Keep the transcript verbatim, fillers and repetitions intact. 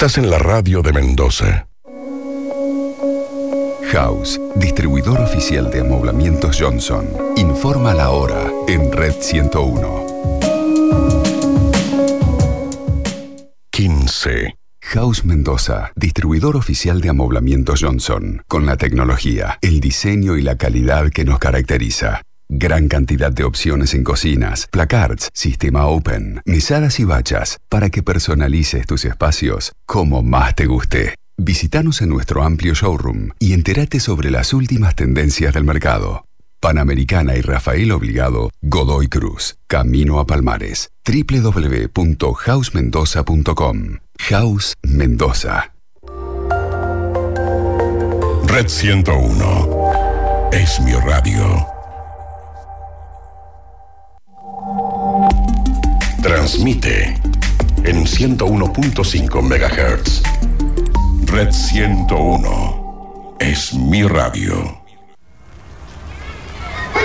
Estás en la radio de Mendoza. House, distribuidor oficial de amoblamientos Johnson. Informa la hora en Red ciento uno. quince. House Mendoza, distribuidor oficial de amoblamientos Johnson. Con la tecnología, el diseño y la calidad que nos caracteriza. Gran cantidad de opciones en cocinas, placards, sistema open, mesadas y bachas, para que personalices tus espacios como más te guste. Visítanos en nuestro amplio showroom y entérate sobre las últimas tendencias del mercado. Panamericana y Rafael Obligado, Godoy Cruz, Camino a Palmares. doble u doble u doble u punto house mendoza punto com. House Mendoza. Red ciento uno. Es mi radio. Transmite en ciento uno punto cinco megahertz. Red ciento uno. Es mi radio.